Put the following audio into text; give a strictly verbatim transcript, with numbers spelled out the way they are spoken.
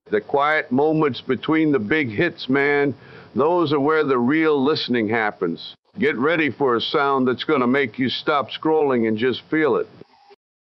The quiet moments between the big hits, man, those are where the real listening happens. Get ready for a sound that's going to make you stop scrolling and just feel it.